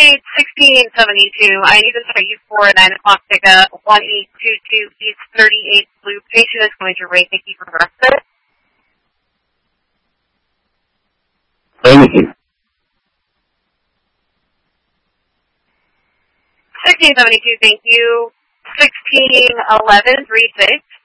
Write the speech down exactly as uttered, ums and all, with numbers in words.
It's sixteen seventy-two. I need to start you for a nine o'clock pickup, one eight two two East thirty-eighth Loop. Patient is going to rate. Thank you for breakfast. Thank you. sixteen seventy-two, thank you. sixteen eleven, three six.